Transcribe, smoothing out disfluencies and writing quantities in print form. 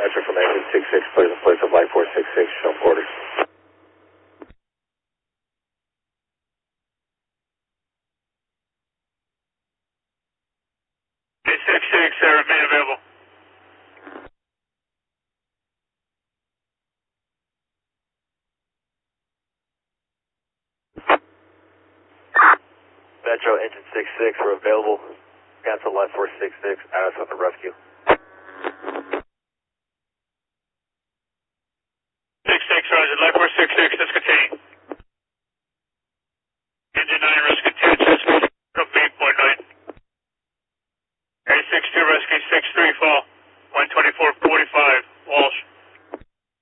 Metro from engine 66, clear the place of light 466, show quarters. 866, remain available. Metro engine 66, we're available. Cancel line 466, Addis on the rescue.